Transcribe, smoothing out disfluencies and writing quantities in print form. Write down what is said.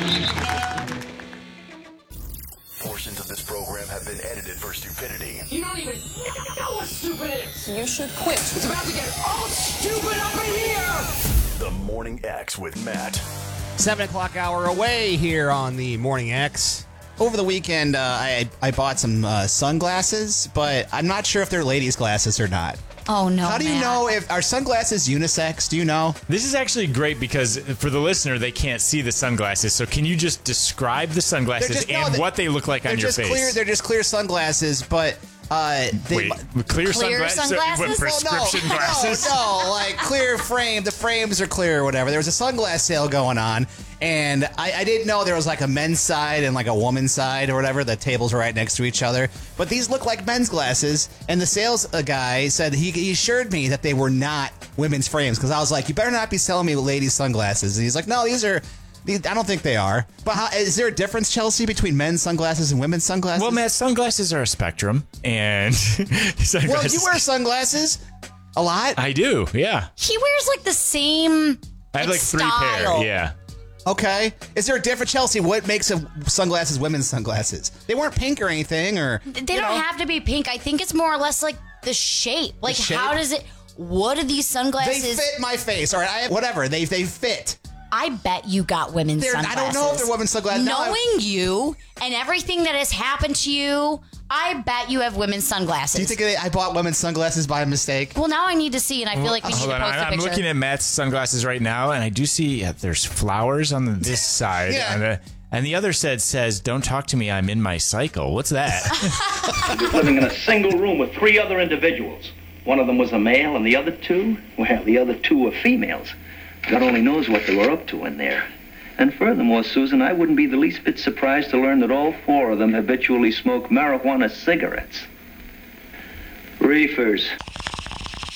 Portions of this program have been edited for stupidity. You don't even know what stupid is. You should quit. It's about to get all stupid up in here. The Morning X with Matt. 7 o'clock hour away here on the Morning X. Over the weekend, I bought some sunglasses, but I'm not sure if they're ladies' glasses or not. Oh, no, How do you know if are sunglasses unisex? Do you know? This is actually great because for the listener, they can't see the sunglasses. So can you just describe the sunglasses what they look like on your face? They're just clear sunglasses, but Wait, clear sunglasses? What, prescription glasses? No, like clear frame. The frames are clear or whatever. There was a sunglass sale going on, and I didn't know there was like a men's side and like a woman's side or whatever. The tables were right next to each other. But these look like men's glasses, and the sales guy said he assured me that they were not women's frames, because I was like, you better not be selling me ladies' sunglasses. And he's like, no, these are... I don't think they are. But is there a difference, Chelsea, between men's sunglasses and women's sunglasses? Well, Matt, sunglasses are a spectrum, and sunglasses... Well, you wear sunglasses a lot? I do, yeah. He wears like the same I have like style. 3 pair, yeah. Okay. Is there a difference, Chelsea? What makes sunglasses women's sunglasses? They weren't pink or anything, or... They don't have to be pink. I think it's more or less like the shape. Like, shape? how does it... What are these sunglasses... They fit my face, all right? Whatever, they fit. I bet you got women's sunglasses. I don't know if they're women's sunglasses. Knowing you and everything that has happened to you, I bet you have women's sunglasses. Do you think I bought women's sunglasses by mistake? Well, now I need to see, and I feel like we need to post a picture. I'm looking at Matt's sunglasses right now, and I do see there's flowers on this side. Yeah. And the other says, don't talk to me, I'm in my cycle. What's that? I was living in a single room with 3 other individuals. One of them was a male, and the other 2, well, the other 2 were females. God only knows what they were up to in there. And furthermore, Susan, I wouldn't be the least bit surprised to learn that all 4 of them habitually smoke marijuana cigarettes. Reefers.